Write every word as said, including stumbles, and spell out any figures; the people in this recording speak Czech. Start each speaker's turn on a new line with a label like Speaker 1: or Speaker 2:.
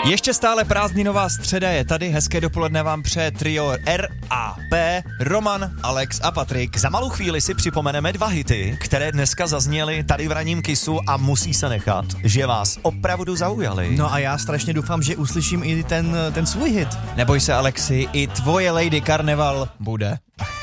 Speaker 1: Ještě stále prázdninová středa je tady, hezké dopoledne vám přeje trio R A P, Roman, Alex a Patrik.
Speaker 2: Za malou chvíli si připomeneme dva hity, které dneska zazněly tady v ranním Kissu a musí se nechat, že vás opravdu zaujaly.
Speaker 3: No a já strašně doufám, že uslyším i ten, ten svůj hit.
Speaker 1: Neboj se, Alexi, i tvoje Lady Carnival bude.